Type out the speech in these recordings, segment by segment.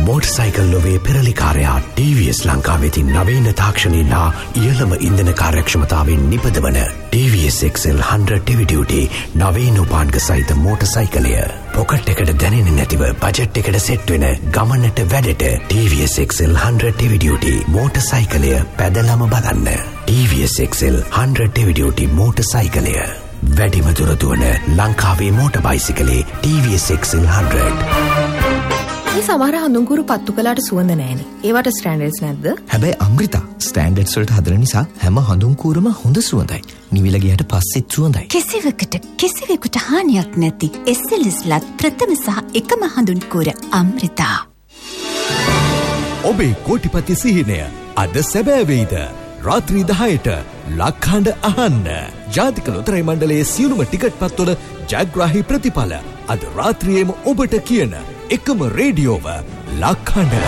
මෝටර්සයිකල් ලොවේ පෙරලිකාරයා TVS ලංකාවෙති නවීන තාක්ෂණයෙන් හා ඉහළම ඉන්ධන කාර්යක්ෂමතාවෙන් නිපදවන TVS XL 100 heavy duty නවීන උපාංග සහිත මෝටර්සයිකලය. පොකට් එකට දැනෙන්නේ නැතිව බජට් එකට සෙට් වෙන ගමනට වැඩට TVS XL 100 heavy duty මෝටර්සයිකලය පැදලම බලන්න. TVS XL 100 heavy duty මෝටර්සයිකලය. වැඩිම දුර දුවන ලංකාවේ මෝටර් බයිසිකලේ TVS XL 100. මේ සමහර හඳුන්කුරු පත්තු කළාට සුවඳ නැහැනේ. ඒවට ස්ටෑන්ඩඩ්ස් නැද්ද? හැබැයි අමෘතා ස්ටෑන්ඩඩ්ස් වලට හදන නිසා හැම හඳුන්කුරම හොඳ සුවඳයි. නිවිල ගියට පස්සෙත් සුවඳයි. කිසිවෙකුට හානියක් නැති SLSලත් ප්‍රථම සහ එකම හඳුන්කුර අමෘතා. ඔබේ කෝටිපති සිහිනය අද සැබෑ වෙයිද? රාත්‍රී 10ට ලක්හඬ අහන්න. ජාතික ලොතරැයි මණ්ඩලයේ සියලුම ටිකට් පත්වල ජයග්‍රාහී ප්‍රතිඵල අද රාත්‍රියේම ඔබට කියන එකම රේඩියෝව ලක්හඬ.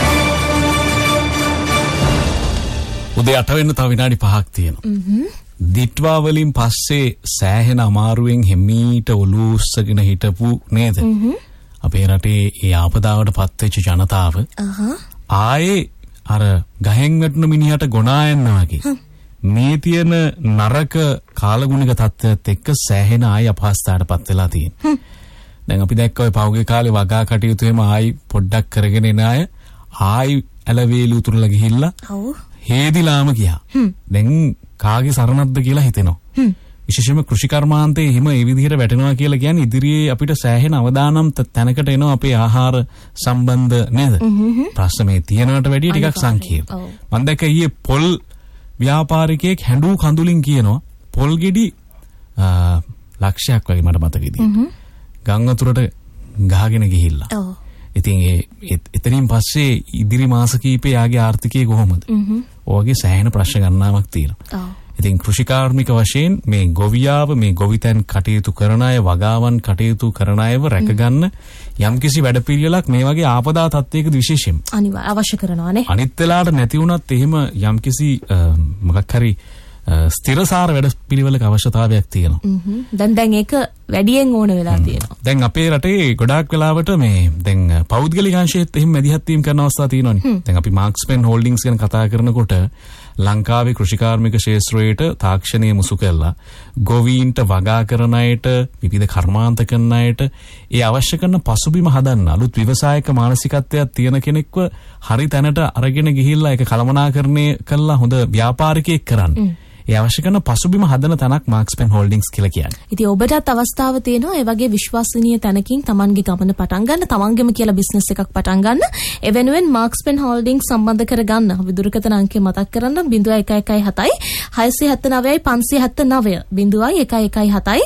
උදේ 8 වෙන්න තව විනාඩි 5ක් තියෙනවා. දිට්වා වලින් පස්සේ සෑහෙන අමාරුවෙන් හිමීට ඔලුව උස්සගෙන හිටපු නේද? අපේ රටේ ඒ ආපදාවට පත්වෙච්ච ජනතාව ආයේ අර ගහෙන් වැටුණු මිනිහට ගොනා යනවා වගේ මේ තියෙන නරක කාලගුණික තත්ත්වයත් එක්ක සෑහෙන ආයි අපහසුතාවයට පත් වෙලා තියෙනවා. දැන් අපි දැක්ක ඔය පහුගිය කාලේ වගා කටයුතු එහෙම ආයි පොඩ්ඩක් කරගෙන එන අය ආයි ඇලවේලි උතුරලා ගිහිල්ලා හේදිලාම ගියා. දැන් කාගේ සරණක්ද කියලා හිතෙනවා. විශේෂයෙන්ම කෘෂි කර්මාන්තයේ හිම ඒ විදිහට වැටෙනවා කියලා කියන්නේ ඉදිරියේ අපිට සෑහෙන අවදානම් තැනකට එනවා අපේ ආහාර සම්බන්ධ නේද? ප්‍රශ්න මේ තියනකට වැඩිය ටිකක් සංකීර්ණ. මම දැක්ක ඊයේ පොල් ව්‍යාපාරිකයෙක් හැඬු කඳුලින් කියනවා පොල් ගෙඩි ලක්ෂයක් වගේ මට මතක විදියට. ගම් වතුරට ගහගෙන ගිහිල්ලා. ඉතින් එතනින් පස්සේ ඉදිරි මාස කීපේ යාගේ ආර්ථිකය කොහොමද? ඔයගේ සෑහෙන ප්‍රශ්න ගණනාවක් තියෙනවා. ඉතින් කෘෂිකාර්මික වශයෙන් මේ ගොවියාව මේ ගොවිතැන් කටයුතු කරන අය වගාවන් කටයුතු කරන අයව රැකගන්න යම්කිසි වැඩපිළිවෙලක් මේ වගේ ආපදා තත්ත්වයක විශේෂයෙන් අනිවාර්ය අවශ්‍ය කරනවානේ. අනිත් වෙලාවට නැති වුණත් එහෙම යම්කිසි මොකක් හරි ස්ථිරසාර වැඩපිළිවෙලක අවශ්‍යතාවයක් තියෙනවා. දැන් ඒක වැඩියෙන් ඕන වෙලා තියෙනවා. දැන් අපේ රටේ ගොඩාක් වෙලාවට මේ දැන් පෞද්ගලික අංශයේත් එහෙම මැදිහත් වීම කරන අවස්ථා තියෙනවානේ. දැන් අපි මාක්ස්පෙන් හෝල්ඩින්ග්ස් ගැන කතා කරනකොට ලංකාවේ කෘෂිකාර්මික ක්ෂේත්‍රයට තාක්ෂණය මුසු කරලා ගොවීන්ට වගා කරන අයට විවිධ කර්මාන්ත කරන අයට ඒ අවශ්‍ය කරන පසුබිම හදන්න අලුත් ව්‍යවසායක මානසිකත්වයක් තියෙන කෙනෙක්ව හරි තැනට අරගෙන ගිහිල්ලා ඒක කළමනාකරණය කළා හොඳ ව්‍යාපාරිකයෙක් කරන්න. ඒ අවශ්‍ය කරන පසුබිම හදන තැනක් මාක්ස්පෙන් හෝල්ඩින්ග්ස් කියලා කියන්නේ. ඉතින් ඔබටත් අවස්ථාව තියෙනවා ඒ වගේ විශ්වසනීය තැනකින් තමන්ගේ ගමන පටන් ගන්න, තමන්ගේම කියලා බිස්නස් එකක් පටන් ගන්න. ඒ වෙනුවෙන් මාක්ස්පෙන් හෝල්ඩින්ග්ස් සම්බන්ධ කරගන්න. අපි දුරකථන අංකය මතක් කරන්න 0117 679 579 0117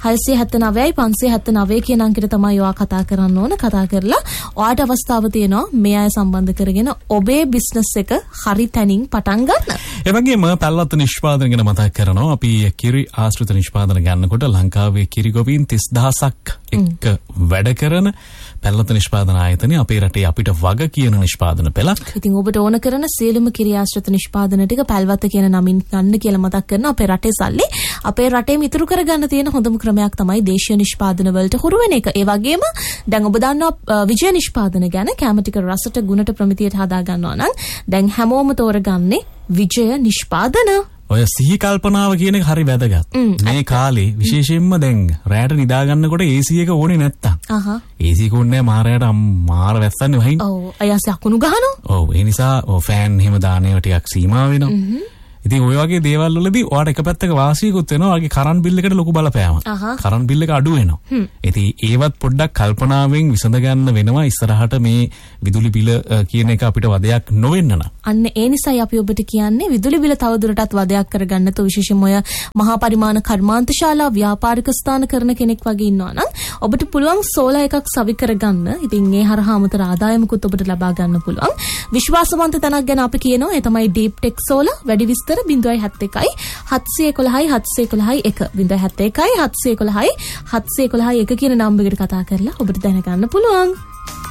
679 579 කියන අංකයට තමයි ඔයා කතා කරන්න ඕන. කතා කරලා ඔයාට අවස්ථාව තියෙනවා මේ අය සම්බන්ධ කරගෙන ඔබේ බිස්නස් එක හරි තැනින් පටන් ගන්න. ඒ වගේම පැල්ලත් නිෂ්පාදන ගැන මතක් කරනවා. අපි කිරි ආශ්‍රිත නිෂ්පාදන ගන්නකොට ලංකාවේ කිරි ගොවීන් 30000ක් එක්ක වැඩ කරන පැල්ලත් නිෂ්පාදන ආයතනය අපේ රටේ අපිට වග කියන නිෂ්පාදන පෙළක්. ඉතින් ඔබට ඕන කරන සියලුම කිරි ආශ්‍රිත නිෂ්පාදන ටික පැල්වත කියන නමින් ගන්න කියලා මතක් කරනවා. අපේ රටේ සල්ලි අපේ රටේම ඉතුරු කරගන්න තියෙන හොඳම ක්‍රමයක් තමයි දේශීය නිෂ්පාදන වලට හුරු වෙන එක. ඒ වගේම දැන් ඔබ දන්නවා විජය නිෂ්පාදන ගැන කැම ටික රසට ගුණට ප්‍රමිතියට හදා ගන්නවා නම් දැන් හැමෝම තෝරගන්නේ විජය නිෂ්පාදන. ඔය සිහි කල්පනාව කියන එක හරි වැදගත්. මේ කාලේ විශේෂයෙන්ම දැන් රැයට නිදා ගන්නකොට AC එක ඕනේ නැත්තම්. AC එක ඕනේ මාරයට මාර වැස්සන්නේ වහින්. ඔව් අයස අකුණු ගහනවා. ඔව් ඒ නිසා ෆෑන් එහෙම දානේව ටිකක් සීමා වෙනවා. ඉතින් ඔය වගේ දේවල් වලදී ඔයාට එක පැත්තක වාසියකුත් වෙනවා. ඔයාගේ කරන්ට් බිල් එකට ලොකු බලපෑමක්. කරන්ට් බිල් එක අඩු වෙනවා. ඉතින් ඒවත් පොඩ්ඩක් කල්පනාවෙන් විසඳ ගන්න වෙනවා ඉස්සරහට මේ විදුලි බිල කියන එක අපිට වදයක් නොවෙන්න නම්. අන්න ඒ නිසායි අපි ඔබට කියන්නේ විදුලි බිල තවදුරටත් වදයක් කරගන්න තෝ විශේෂයෙන්ම ඔය මහා පරිමාණ කර්මාන්ත ශාලා ව්‍යාපාරික ස්ථාන කරන කෙනෙක් වගේ ඉන්නවා නම් ඔබට පුළුවන් සෝලා එකක් සවි කරගන්න. ඉතින් ඒ හරහා අමතර ආදායමකුත් ඔබට ලබා ගන්න පුළුවන්. විශ්වාසවන්ත තැනක් ගැන අපි කියනවා ඒ තමයි ඩීප් ටෙක් සෝලා. වැඩි විස්තර 071 711 711 1 071 711 711 1 කියන නම්බරයකට කතා කරලා ඔබට දැනගන්න පුළුවන්.